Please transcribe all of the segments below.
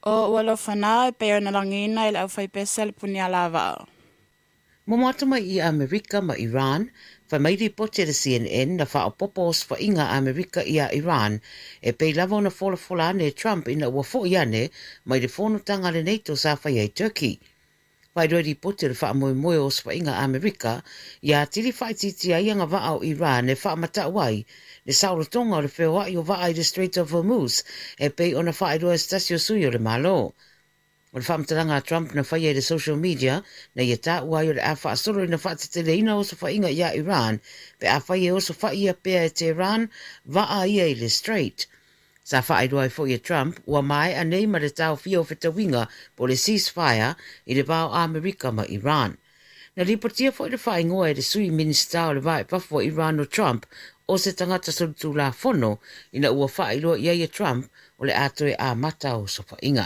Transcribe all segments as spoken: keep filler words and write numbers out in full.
O walo whanau pe o na langina i lau whai pesa le puni ala wao. Mamata mai i Amerika ma Iran, whai mai ri pote le C N N na wha o popos wha inga Amerika i a Iran, e pei lava na fola fola ane Trump ina ua fo i ane mai le fono tanga le NATO sa whai ai Turkey. Whai roi ri pote le wha moe moe o swa inga Amerika, i a tiri whai titi a ianga wa au Iran e wha mata wai, le sauro tonga o le whewai o wa ai le Strait of Hormuz, e pei ona wha roa stasio sui o le malo. O le whamtalanga Trump na whai e le social media, na ia tā uai o le a wha asolo na wha te ina o so wha inga i a Iran, pe a whai e o so wha ia pea e Tehran, wa a ia i le Strait. Sa wha roa fo ia Trump, ua mai a nei ma le tau fio feta winga po le ceasefire i le bao Amerika ma Iran. Na riportia fo i le wha ingoa e le sui minista o le vai pafo Iran o Trump, o se tangata solutu la fono, ina ua wha roa ia ia Trump o le atoe a mata o so wha inga.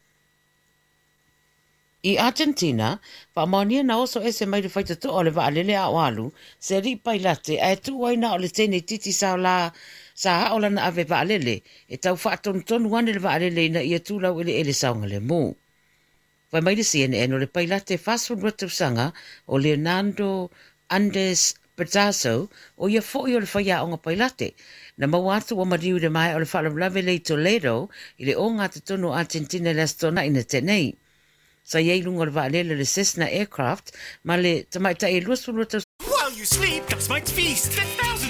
I Argentina, whaamaunia na oso ese mai le whaita to o le waalele a walu, se ri pai late a e tuwaina o le tene titi sao la sa haola na ave waalele, e tau whaatonu tonu wane le waalele ina ia tūlau ele ele saunga le mu. Wai mai le C N N o le pai late fast food watusanga o Leonardo Andes Pedazo o ia fo'i o le whaia o ngā pai late. Na mawatu o mariu le mai o le whaalawlawe le Toledo i le o ngā te tonu Argentina le astona ina tenei. Sa iei lunga le waalele le Cessna aircraft, ma le tamaita e luas. While you sleep, Dust Mites feast. ten thousand